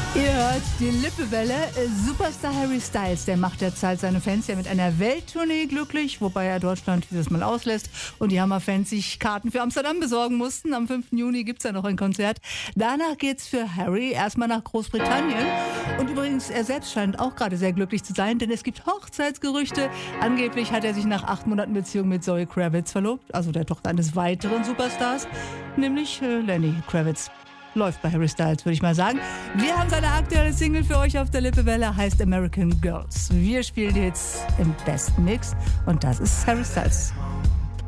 Ihr hört die Lippewelle. Superstar Harry Styles, der macht derzeit seine Fans ja mit einer Welttournee glücklich, wobei er Deutschland dieses Mal auslässt und die Hammerfans sich Karten für Amsterdam besorgen mussten. Am 5. Juni gibt's ja noch ein Konzert. Danach geht's für Harry erstmal nach Großbritannien. Und übrigens, er selbst scheint auch gerade sehr glücklich zu sein, denn es gibt Hochzeitsgerüchte. Angeblich hat er sich nach 8 Monaten Beziehung mit Zoe Kravitz verlobt, also der Tochter eines weiteren Superstars, nämlich Lenny Kravitz. Läuft bei Harry Styles, würde ich mal sagen. Wir haben seine aktuelle Single für euch auf der Lippewelle, heißt American Girls. Wir spielen die Hits im besten Mix und das ist Harry Styles.